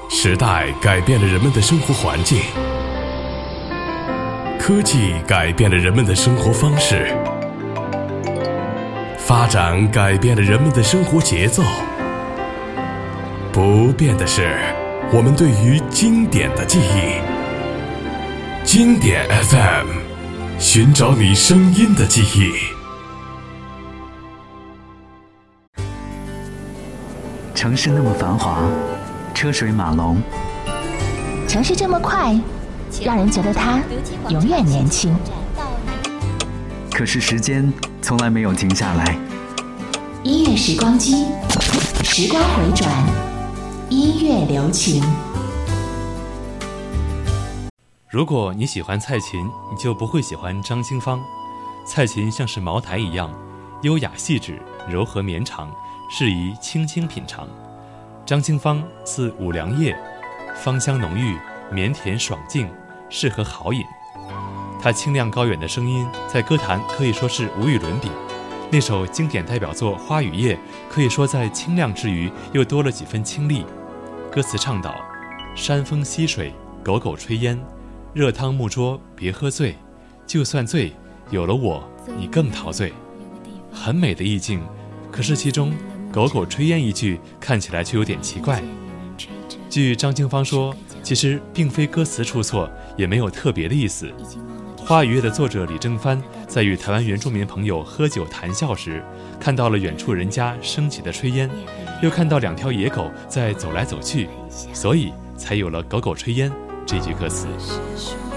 时代改变了人们的生活环境，科技改变了人们的生活方式，发展改变了人们的生活节奏。不变的是我们对于经典的记忆。经典 FM， 寻找你声音的记忆。 城市那么繁华，车水马龙， 城市这么快，让人觉得它永远年轻。 可是时间从来没有停下来。 音乐时光机，时光回转，音乐留情。 如果你喜欢蔡琴，你就不会喜欢张清芳。蔡琴像是茅台一样，优雅细致，柔和绵长，适宜轻轻品尝。张清芳似五粮液，芳香浓郁，绵甜爽净，适合好饮。她清亮高远的声音在歌坛可以说是无与伦比。那首经典代表作《花雨夜》可以说在清亮之余又多了几分清丽。歌词倡导：山风溪水，狗狗炊烟，热汤木桌别喝醉，就算醉，有了我你更陶醉。很美的意境，可是其中狗狗炊烟一句看起来却有点奇怪。据张清芳说，其实并非歌词出错，也没有特别的意思。花雨夜的作者李正帆在与台湾原住民朋友喝酒谈笑时，看到了远处人家升起的炊烟，又看到两条野狗在走来走去，所以才有了狗狗炊烟这句歌词。